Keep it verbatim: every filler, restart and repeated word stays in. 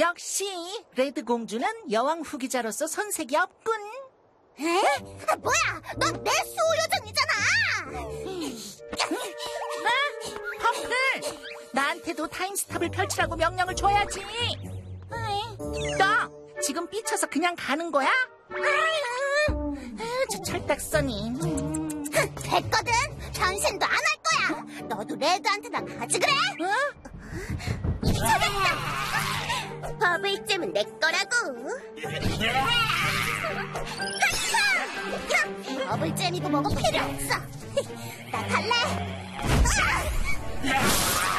역시 레드 공주는 여왕 후기자로서 손색이 없군. 에? 아, 뭐야? 넌 내 수호여정이잖아. 아, 퍼플! 나한테도 타임스탑을 펼치라고 명령을 줘야지. 너 지금 삐쳐서 그냥 가는 거야? 아유, 저 철딱서니. 됐거든. 변신도 안 할 거야. 너도 레드한테나 가지 그래? 어? 찾았다. 버블잼은 내 거라고. 버블잼이고 뭐고 필요 없어. 나 갈래.